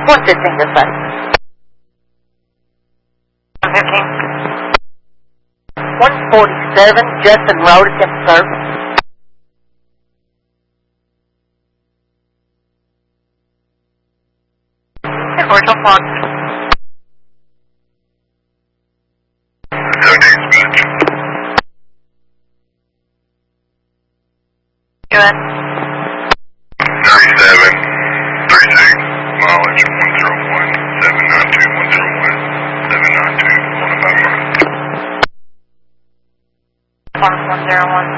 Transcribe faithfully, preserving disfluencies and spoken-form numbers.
one fifteen this side. one fifteen. one forty-seven, Justin Road, attempt to serve. Commercial Fox. Go ahead. thirty-seven, thirty-six, mileage one zero one, seven nine two, one zero one, seven nine two, one about one. Fox one zero one.